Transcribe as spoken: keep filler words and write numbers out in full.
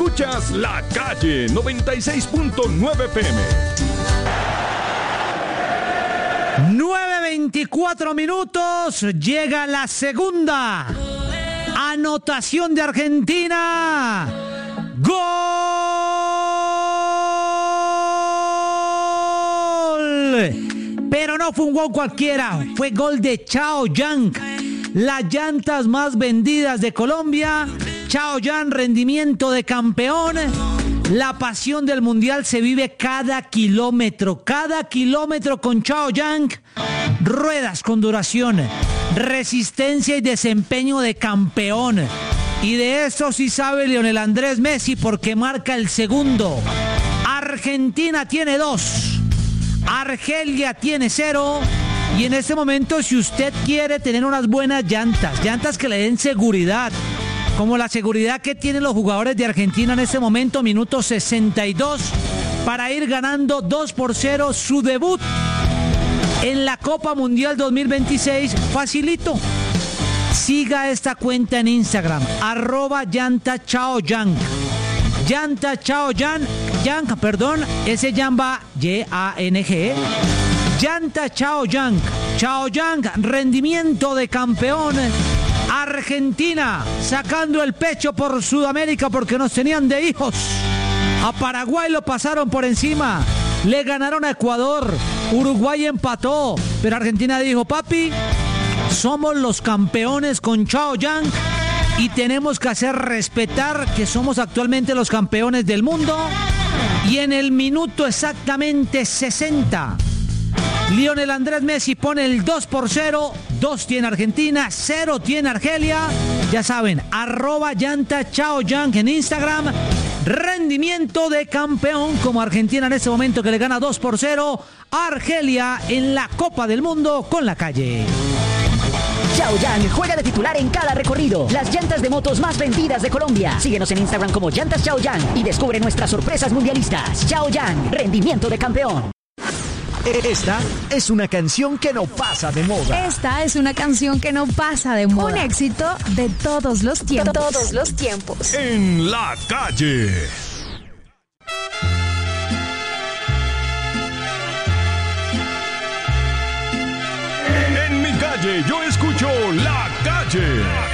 Escuchas La Calle noventa y seis punto nueve F M. nueve veinticuatro minutos, llega la segunda anotación de Argentina. ¡Gol! Pero no fue un gol cualquiera, fue gol de Chaoyang, las llantas más vendidas de Colombia. Chaoyang, rendimiento de campeón. La pasión del mundial se vive cada kilómetro, cada kilómetro con Chaoyang. Ruedas con duración, resistencia y desempeño de campeón. Y de eso sí sabe Lionel Andrés Messi porque marca el segundo. Argentina tiene dos, Argelia tiene cero. Y en este momento, si usted quiere tener unas buenas llantas, llantas que le den seguridad, como la seguridad que tienen los jugadores de Argentina en este momento, minuto sesenta y dos, para ir ganando dos por cero su debut en la Copa Mundial dos mil veintiséis, facilito. Siga esta cuenta en Instagram, arroba llanta chaoyang. Llanta chaoyang, yang, perdón, ese yang va Y A N G. Llanta Chaoyang. Chaoyang, rendimiento de campeón. Argentina sacando el pecho por Sudamérica porque nos tenían de hijos. A Paraguay lo pasaron por encima. Le ganaron a Ecuador. Uruguay empató. Pero Argentina dijo, papi, somos los campeones con Chaoyang y tenemos que hacer respetar que somos actualmente los campeones del mundo. Y en el minuto exactamente sesenta, Lionel Andrés Messi pone el dos por cero. dos tiene Argentina, cero tiene Argelia. Ya saben, arroba llanta Chaoyang en Instagram. Rendimiento de campeón como Argentina en este momento que le gana dos por cero a Argelia en la Copa del Mundo con La Calle. Chaoyang juega de titular en cada recorrido. Las llantas de motos más vendidas de Colombia. Síguenos en Instagram como Llantas Chaoyang y descubre nuestras sorpresas mundialistas. Chaoyang, rendimiento de campeón. Esta es una canción que no pasa de moda. Esta es una canción que no pasa de moda. Un éxito de todos los tiempos. Todos los tiempos. En La Calle. En mi calle yo escucho La Calle.